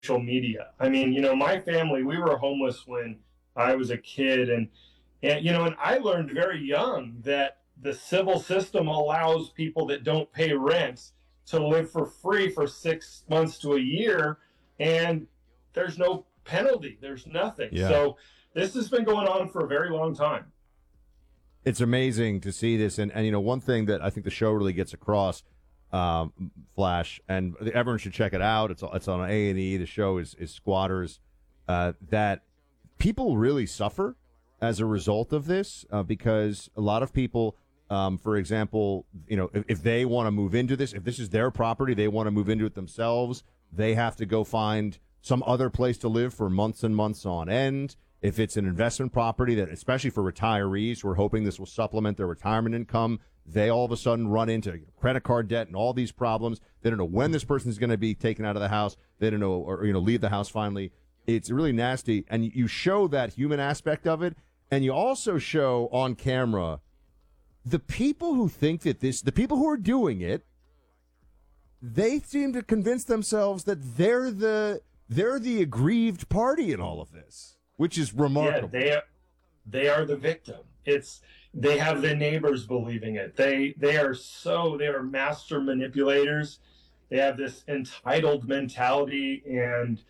media. I mean, my family, we were homeless when I was a kid, and I learned very young that the civil system allows people that don't pay rent to live for free for 6 months to a year, and there's no penalty. There's nothing. Yeah. So this has been going on for a very long time. It's amazing to see this, and one thing that I think the show really gets across, Flash, and everyone should check it out. It's on A&E. The show is Squatters. That people really suffer as a result of this, because a lot of people, for example, if they want to move into this, if this is their property, they want to move into it themselves, they have to go find some other place to live for months and months on end. If it's an investment property that, especially for retirees who are hoping this will supplement their retirement income, they all of a sudden run into credit card debt and all these problems. They don't know when this person is going to be taken out of the house. They don't know, or leave the house finally. It's really nasty. And you show that human aspect of it, and you also show on camera the people who think that the people who are doing it, they seem to convince themselves that they're the aggrieved party in all of this, which is remarkable. Yeah, they are the victim. They have the neighbors believing it. They are master manipulators. They have this entitled mentality, and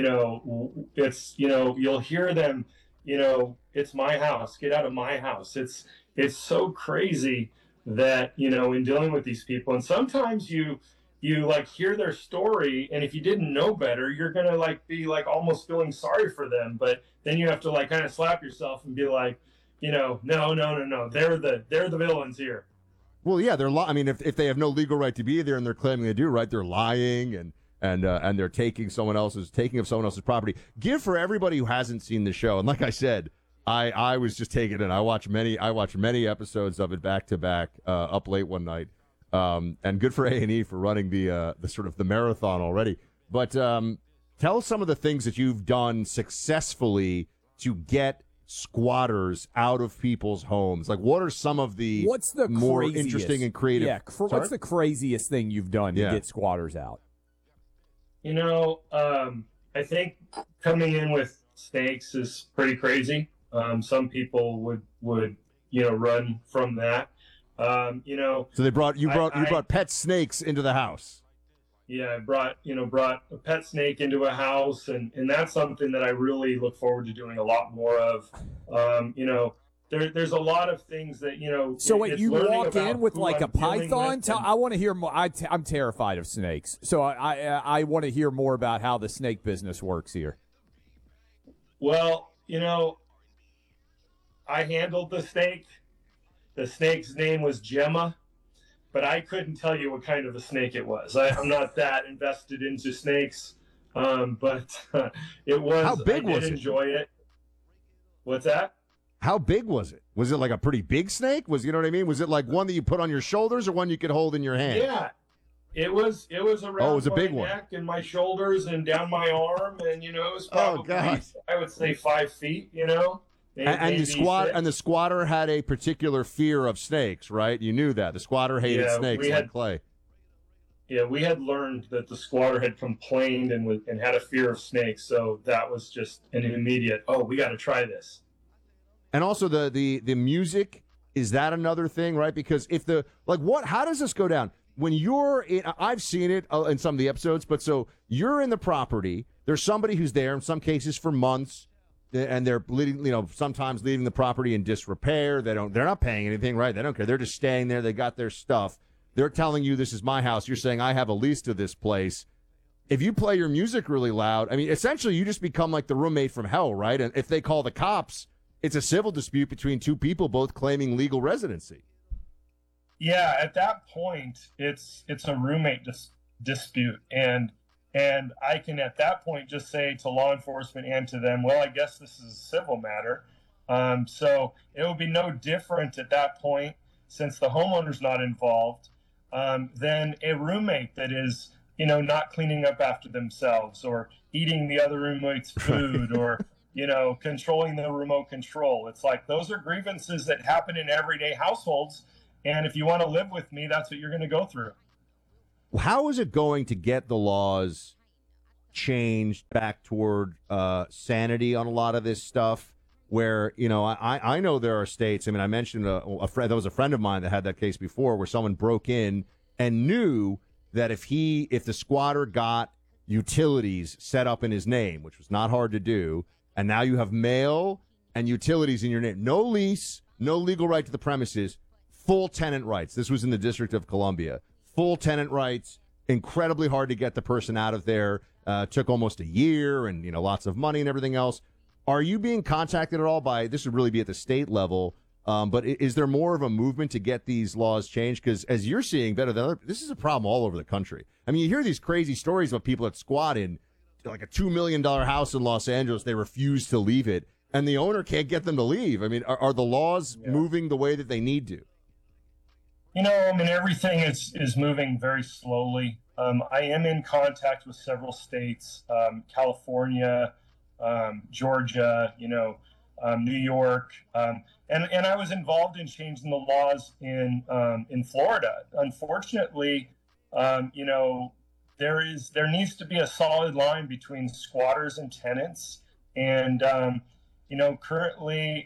you'll hear them, it's my house, get out of my house. It's so crazy that, in dealing with these people, and sometimes you like hear their story, and if you didn't know better, you're gonna be almost feeling sorry for them, but then you have to kind of slap yourself and be like, no, they're the villains here. Well, yeah, I mean, if they have no legal right to be there and they're claiming they do, right, they're lying and they're taking of someone else's property. Give for everybody who hasn't seen the show, and like I said, I was just taking it. I watched many episodes of it back to back, up late one night. And good for A&E for running the sort of the marathon already. But tell us some of the things that you've done successfully to get squatters out of people's homes. Like, what are some of the more interesting and creative? Yeah, what's the craziest thing you've done to get squatters out? I think coming in with snakes is pretty crazy. Some people would run from that. So you brought pet snakes into the house. Yeah, I brought a pet snake into a house, and that's something that I really look forward to doing a lot more of. There's a lot of things that So wait, you walk in with a python? I want to hear more. I'm terrified of snakes, so I want to hear more about how the snake business works here. Well, I handled the snake. The snake's name was Gemma, but I couldn't tell you what kind of a snake it was. I'm not that invested into snakes, but it was. How big was it? I did enjoy it. What's that? How big was it? Was it like a pretty big snake? Was what I mean? Was it like one that you put on your shoulders or one you could hold in your hand? Yeah, it was around it was a big my neck and my shoulders and down my arm, and it was probably I would say 5 feet. And the squatter had a particular fear of snakes, right? You knew that the squatter hated snakes like Clay. Yeah, we had learned that the squatter had complained and had a fear of snakes, so that was just an immediate. Oh, we got to try this. And also the music, is that another thing, right? Because how does this go down when you're in? I've seen it in some of the episodes, but so you're in the property. There's somebody who's there in some cases for months. And they're sometimes leaving the property in disrepair. They're not paying anything, right? They don't care. They're just staying there. They got their stuff. They're telling you this is my house. You're saying I have a lease to this place. If you play your music really loud, I mean, essentially you just become like the roommate from hell, right? And if they call the cops, it's a civil dispute between two people both claiming legal residency. Yeah, at that point, it's a roommate dispute, and I can, at that point, just say to law enforcement and to them, well, I guess this is a civil matter. So it would be no different at that point, since the homeowner's not involved, than a roommate that is, not cleaning up after themselves or eating the other roommate's food or, controlling the remote control. It's like those are grievances that happen in everyday households. And if you want to live with me, that's what you're going to go through. How is it going to get the laws changed back toward sanity on a lot of this stuff? Where, you know, I know there are states. I mean, I mentioned a friend. There was a friend of mine that had that case before, where someone broke in and knew that if the squatter got utilities set up in his name, which was not hard to do, and now you have mail and utilities in your name, no lease, no legal right to the premises, full tenant rights. This was in the District of Columbia. Full tenant rights, incredibly hard to get the person out of there. Took almost a year, and, you know, lots of money and everything else. Are you being contacted at all by, this would really be at the state level, but is there more of a movement to get these laws changed? Because as you're seeing better than others, this is a problem all over the country. I mean, you hear these crazy stories about people that squat in like a $2 million house in Los Angeles. They refuse to leave it, and the owner can't get them to leave. I mean, are the laws moving the way that they need to? You know, I mean, everything is moving very slowly. I am in contact with several states, California, Georgia, you know, New York, and I was involved in changing the laws in Florida. Unfortunately, you know, there needs to be a solid line between squatters and tenants, and you know, currently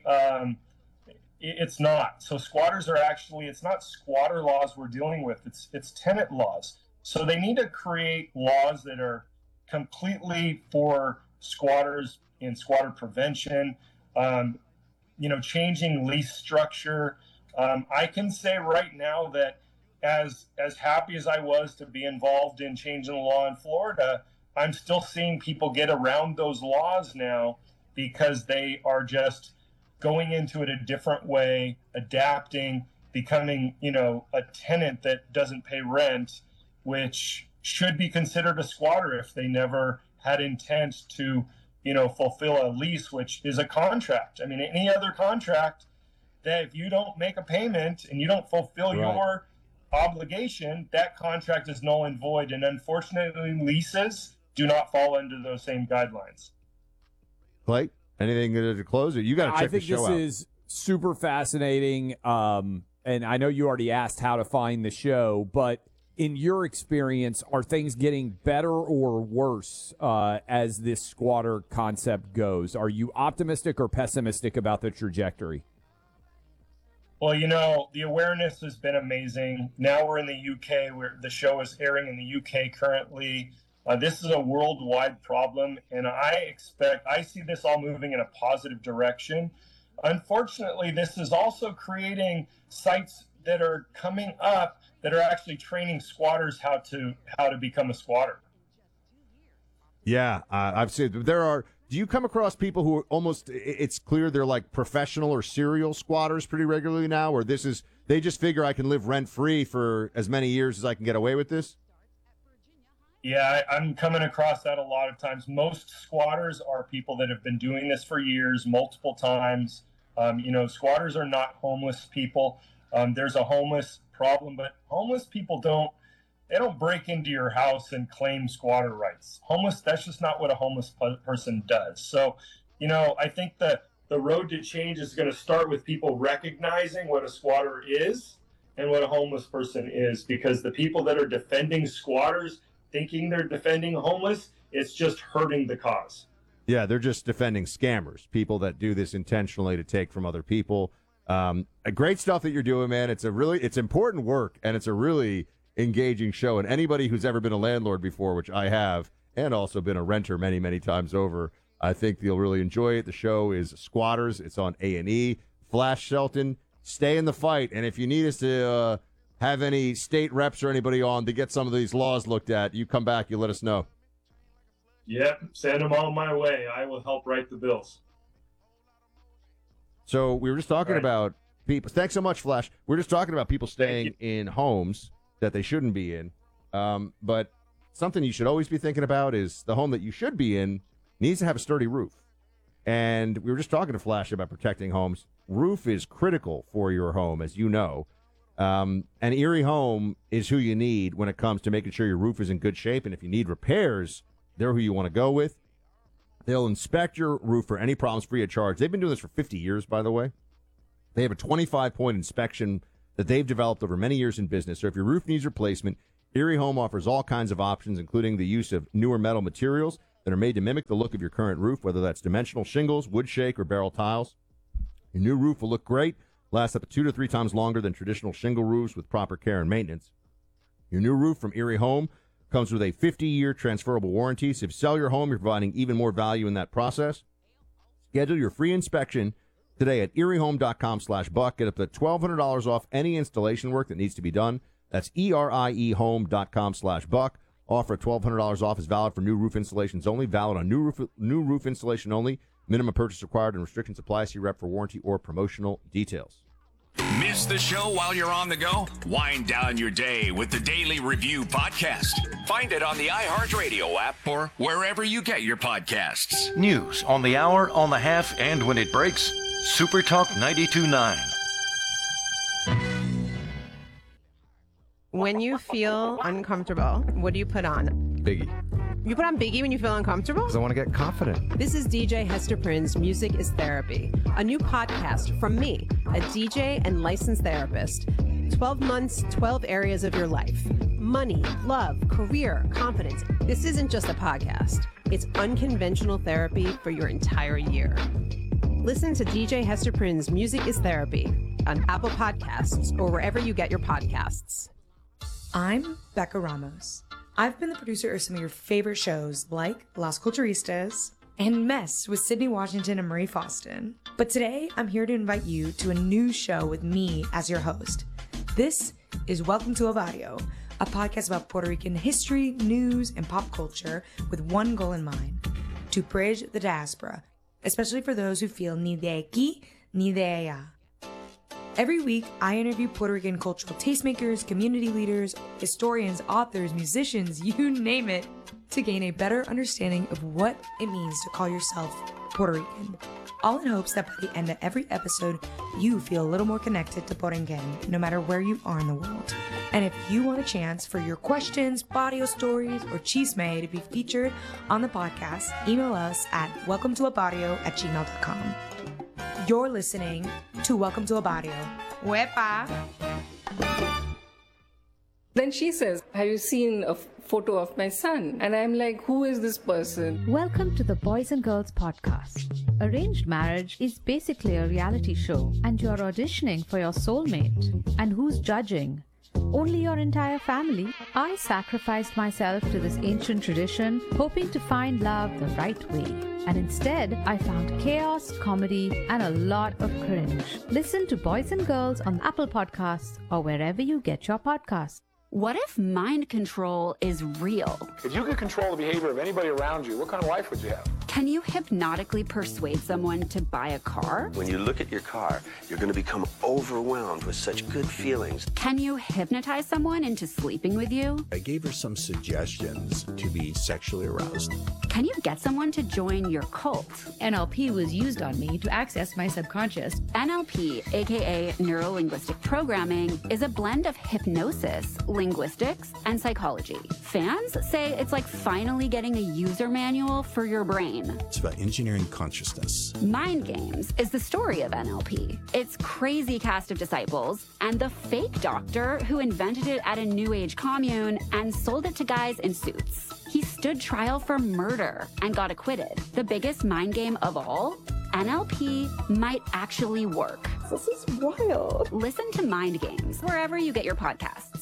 it's not. So squatters are actually, it's not squatter laws we're dealing with. It's tenant laws. So they need to create laws that are completely for squatters and squatter prevention, you know, changing lease structure. I can say right now that as happy as I was to be involved in changing the law in Florida, I'm still seeing people get around those laws now because they are just going into it a different way, adapting, becoming, you know, a tenant that doesn't pay rent, which should be considered a squatter if they never had intent to, you know, fulfill a lease, which is a contract. I mean, any other contract that if you don't make a payment and you don't fulfill your obligation, that contract is null and void. And unfortunately, leases do not fall under those same guidelines. Clay, anything to close? You got to check the show out. I think this is super fascinating. And I know you already asked how to find the show, but in your experience, are things getting better or worse as this squatter concept goes? Are you optimistic or pessimistic about the trajectory? Well, you know, the awareness has been amazing. Now we're in the UK, where the show is airing in the UK currently. This is a worldwide problem, and I see this all moving in a positive direction. Unfortunately, this is also creating sites that are coming up that are actually training squatters how to become a squatter. Yeah, I've seen there are. Do you come across people who are almost? It's clear they're like professional or serial squatters pretty regularly now, or they just figure I can live rent free for as many years as I can get away with this. Yeah, I'm coming across that a lot of times. Most squatters are people that have been doing this for years, multiple times. You know, squatters are not homeless people. There's a homeless problem, but homeless people don't break into your house and claim squatter rights. That's just not what a homeless person does. So, you know, I think that the road to change is going to start with people recognizing what a squatter is and what a homeless person is, because the people that are defending squatters thinking they're defending homeless, it's just hurting the cause. Yeah, they're just defending scammers, people that do this intentionally to take from other people. Great stuff that you're doing, man. It's important work, and it's a really engaging show. And anybody who's ever been a landlord before, which I have, and also been a renter many, many times over, I think you'll really enjoy it. The show is Squatters. It's on A&E. Flash Shelton, stay in the fight. And if you need us to have any state reps or anybody on to get some of these laws looked at, you come back, you let us know. Yep, send them all my way. I will help write the bills. So we were just talking about people. Thanks so much, Flash. We're just talking about people staying in homes that they shouldn't be in. But something you should always be thinking about is the home that you should be in needs to have a sturdy roof. And we were just talking to Flash about protecting homes. Roof is critical for your home, as you know. An Erie Home is who you need when it comes to making sure your roof is in good shape. And if you need repairs, they're who you want to go with. They'll inspect your roof for any problems free of charge. They've been doing this for 50 years, by the way. They have a 25-point inspection that they've developed over many years in business. So if your roof needs replacement, Erie Home offers all kinds of options, including the use of newer metal materials that are made to mimic the look of your current roof, whether that's dimensional shingles, wood shake, or barrel tiles. Your new roof will look great, last up to 2 to 3 times longer than traditional shingle roofs with proper care and maintenance. Your new roof from Erie Home comes with a 50-year transferable warranty, so if you sell your home, you're providing even more value in that process. Schedule your free inspection today at eriehome.com/buck. Get up to $1,200 off any installation work that needs to be done. That's eriehome.com/buck. Offer $1,200 off is valid for new roof installations only. Valid on new roof installation only. Minimum purchase required and restrictions apply. See rep for warranty or promotional details. Miss the show while you're on the go? Wind down your day with the Daily Review Podcast. Find it on the iHeartRadio app or wherever you get your podcasts. News on the hour, on the half, and when it breaks. Super Talk 92.9. When you feel uncomfortable, what do you put on? Biggie. You put on Biggie when you feel uncomfortable? Because I want to get confident. This is DJ Hester Prynne's Music is Therapy, a new podcast from me, a DJ and licensed therapist. 12 months, 12 areas of your life. Money, love, career, confidence. This isn't just a podcast. It's unconventional therapy for your entire year. Listen to DJ Hester Prynne's Music is Therapy on Apple Podcasts or wherever you get your podcasts. I'm Becca Ramos. I've been the producer of some of your favorite shows like Las Culturistas and Mess with Sydney Washington and Marie Faustin. But today, I'm here to invite you to a new show with me as your host. This is Welcome to a Barrio, a podcast about Puerto Rican history, news, and pop culture with one goal in mind: to bridge the diaspora, especially for those who feel ni de aquí, ni de allá. Every week, I interview Puerto Rican cultural tastemakers, community leaders, historians, authors, musicians, you name it, to gain a better understanding of what it means to call yourself Puerto Rican. All in hopes that by the end of every episode, you feel a little more connected to Borinquen, no matter where you are in the world. And if you want a chance for your questions, barrio stories, or chisme to be featured on the podcast, email us at welcometoabarrio@gmail.com. You're listening to Welcome to a Barrio. Wepa! Then she says, have you seen a photo of my son? And I'm like, who is this person? Welcome to the Boys and Girls Podcast. Arranged marriage is basically a reality show, and you're auditioning for your soulmate. And who's judging? Only your entire family. I sacrificed myself to this ancient tradition, hoping to find love the right way. And instead, I found chaos, comedy, and a lot of cringe. Listen to Boys and Girls on Apple Podcasts or wherever you get your podcasts. What if mind control is real? If you could control the behavior of anybody around you, what kind of life would you have? Can you hypnotically persuade someone to buy a car? When you look at your car, you're going to become overwhelmed with such good feelings. Can you hypnotize someone into sleeping with you? I gave her some suggestions to be sexually aroused. Can you get someone to join your cult? NLP was used on me to access my subconscious. NLP, aka Neuro-Linguistic Programming, is a blend of hypnosis, linguistics, and psychology. Fans say it's like finally getting a user manual for your brain. It's about engineering consciousness. Mind Games is the story of NLP. Its crazy cast of disciples and the fake doctor who invented it at a New Age commune and sold it to guys in suits. He stood trial for murder and got acquitted. The biggest mind game of all? NLP might actually work. This is wild. Listen to Mind Games wherever you get your podcasts.